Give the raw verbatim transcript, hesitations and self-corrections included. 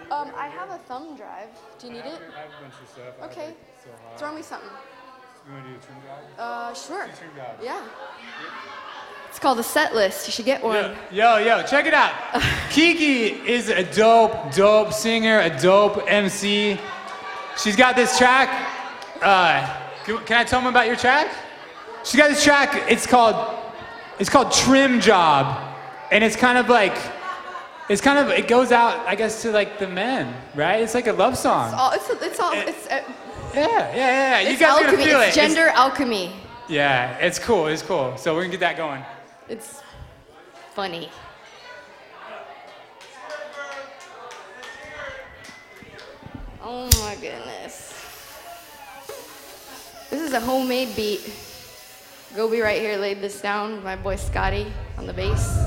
Um, I have a thumb drive. Do you need it? I have a bunch of stuff. Okay. So hot. Throw me something. You want to do a trim job? Uh, sure. Do a trim job. Yeah. It's called a set list. You should get one. Yo, yo, yo, check it out. Kiki is a dope, dope singer, a dope M C. She's got this track. Uh, can, can I tell them about your track? She's got this track. It's called, it's called Trim Job, and it's kind of like, it's kind of, it goes out, I guess, to like the men, right? It's like a love song. It's all. It's. It's all. It's. Uh, Yeah, yeah, yeah. You it's guys are alchemy. gonna feel It's it. gender alchemy. Yeah, it's cool. It's cool. So we're gonna get that going. It's funny. Oh my goodness. This is a homemade beat. Gobi right here laid this down. My boy Scotty on the bass.